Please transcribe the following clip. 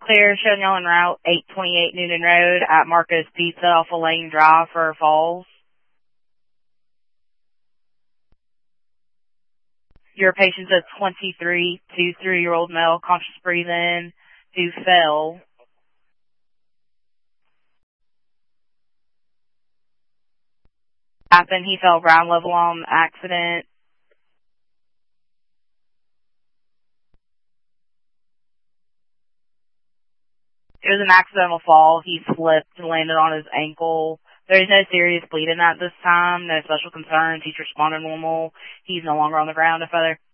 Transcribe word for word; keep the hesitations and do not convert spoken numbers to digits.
clear, showing y'all en route, eight twenty-eight Noonan Road at Marco's Pizza off of Lane Drive for Falls. Your patient's a twenty-three to three-year-old male, conscious breathing, who fell. Happened, he fell ground level on accident. It was an accidental fall. He slipped and landed on his ankle. There is no serious bleeding at this time. No special concerns. He's responded normal. He's no longer on the ground. No further.